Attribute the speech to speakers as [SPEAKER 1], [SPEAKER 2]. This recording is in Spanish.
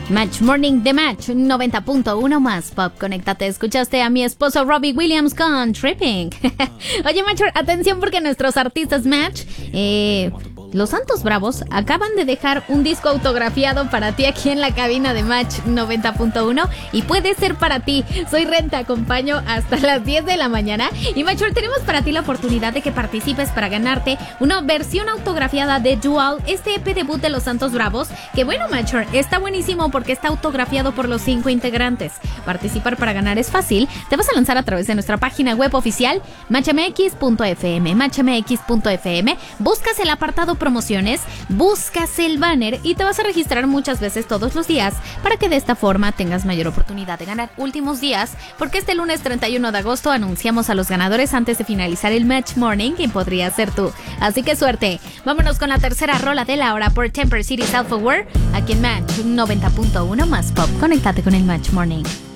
[SPEAKER 1] Match Morning de Match 90.1 más Pop. Conéctate, escuchaste a mi esposo Robbie Williams con Tripping. Oye, Match, atención porque nuestros artistas Match, los Santos Bravos, acaban de dejar un disco autografiado para ti aquí en la cabina de Match 90.1 y puede ser para ti. Soy Ren, te acompaño hasta las 10 de la mañana y Match, tenemos para ti la oportunidad de que participes para ganarte una versión autografiada de Dual, este EP debut de los Santos Bravos, que bueno, Match, está buenísimo porque está autografiado por los 5 integrantes. Participar para ganar es fácil. Te vas a lanzar a través de nuestra página web oficial matchmx.fm, matchmx.fm, buscas el apartado promociones, buscas el banner y te vas a registrar muchas veces todos los días para que de esta forma tengas mayor oportunidad de ganar últimos días, porque este lunes 31 de agosto anunciamos a los ganadores antes de finalizar el Match Morning, que podría ser tú. Así que suerte. Vámonos con la tercera rola de la hora por Temper City Self-Aware aquí en Match 90.1 más Pop. Conéctate con el Match Morning.